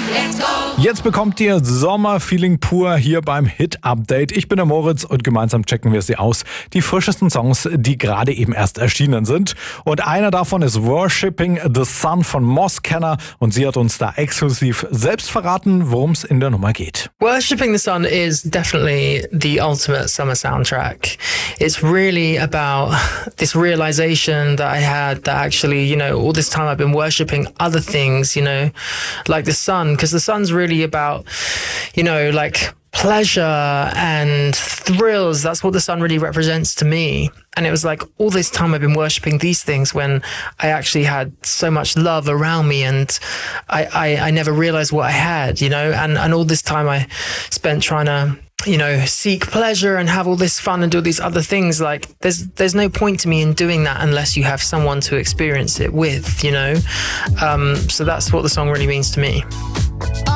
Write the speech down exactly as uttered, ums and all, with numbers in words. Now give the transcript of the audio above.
Jetzt bekommt ihr Sommerfeeling pur hier beim Hit-Update. Ich bin der Moritz und gemeinsam checken wir sie aus. Die frischesten Songs, die gerade eben erst erschienen sind. Und einer davon ist Worshipping the Sun von Moss Kenner. Und sie hat uns da exklusiv selbst verraten, worum es in der Nummer geht. Worshipping the Sun is definitely the ultimate summer soundtrack. It's really about this realization that I had that actually, you know, all this time I've been worshipping other things, you know, like the sun, because the sun's really about, you know, like pleasure and thrills. That's what the sun really represents to me. And it was like all this time I've been worshipping these things when I actually had so much love around me, and I, I, I never realized what I had, you know, and, and all this time I spent trying to, you know, seek pleasure and have all this fun and do these other things. Like there's there's no point to me in doing that unless you have someone to experience it with, you know. Um, so that's what the song really means to me.